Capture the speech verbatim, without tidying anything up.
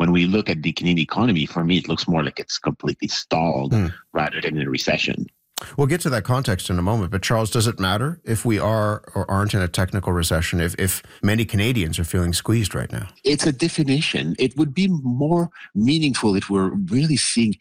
when we look at the Canadian economy, for me, it looks more like it's completely stalled mm. rather than in a recession. We'll get to that context in a moment, but Charles, does it matter if we are or aren't in a technical recession, if, if many Canadians are feeling squeezed right now? It's a definition. It would be more meaningful if we're really seeing